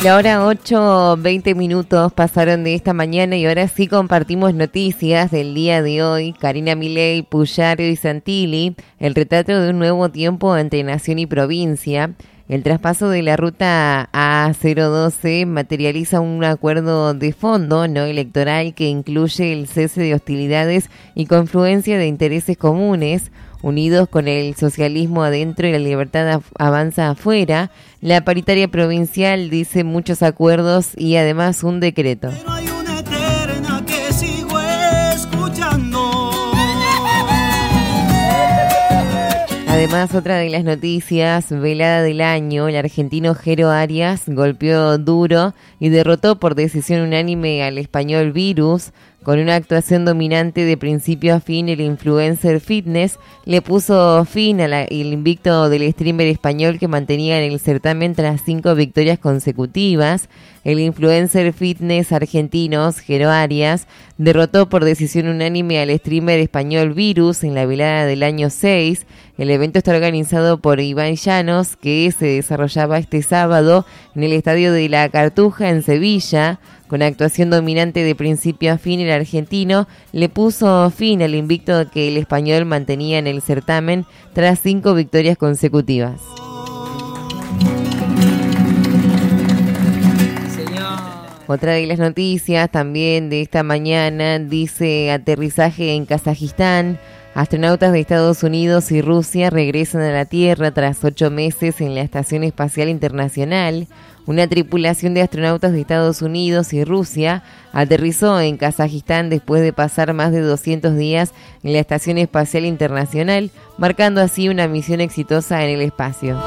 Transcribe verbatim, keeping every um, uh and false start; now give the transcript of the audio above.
La hora ocho, veinte minutos pasaron de esta mañana y ahora sí compartimos noticias del día de hoy. Karina Milei, Pujario y Santilli, el retrato de un nuevo tiempo entre nación y provincia. El traspaso de la ruta A cero doce materializa un acuerdo de fondo no electoral que incluye el cese de hostilidades y confluencia de intereses comunes. Unidos con el socialismo adentro y la libertad avanza afuera, la paritaria provincial dice muchos acuerdos y además un decreto. Pero hay una eterna que sigo escuchando. Además, otra de las noticias, velada del año, el argentino Jero Arias golpeó duro y derrotó por decisión unánime al español Virus. Con una actuación dominante de principio a fin, el influencer fitness le puso fin al invicto del streamer español que mantenía en el certamen tras cinco victorias consecutivas. El influencer fitness argentino Jero Arias derrotó por decisión unánime al streamer español Virus en la velada del año seis. El evento está organizado por Iván Llanos, que se desarrollaba este sábado en el Estadio de la Cartuja en Sevilla. Con actuación dominante de principio a fin, el argentino le puso fin al invicto que el español mantenía en el certamen tras cinco victorias consecutivas. Otra de las noticias también de esta mañana dice aterrizaje en Kazajistán. Astronautas de Estados Unidos y Rusia regresan a la Tierra tras ocho meses en la Estación Espacial Internacional. Una tripulación de astronautas de Estados Unidos y Rusia aterrizó en Kazajistán después de pasar más de doscientos días en la Estación Espacial Internacional, marcando así una misión exitosa en el espacio.